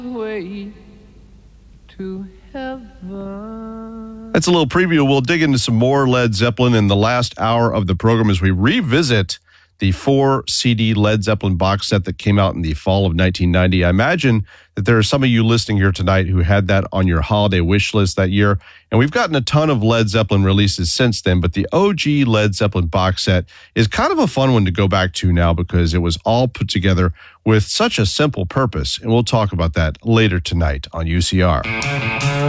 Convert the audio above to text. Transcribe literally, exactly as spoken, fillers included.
way to heaven. That's a little preview. We'll dig into some more Led Zeppelin in the last hour of the program as we revisit the four C D Led Zeppelin box set that came out in the fall of nineteen ninety. I imagine that there are some of you listening here tonight who had that on your holiday wish list that year. And we've gotten a ton of Led Zeppelin releases since then, but the O G Led Zeppelin box set is kind of a fun one to go back to now because it was all put together with such a simple purpose. And we'll talk about that later tonight on U C R.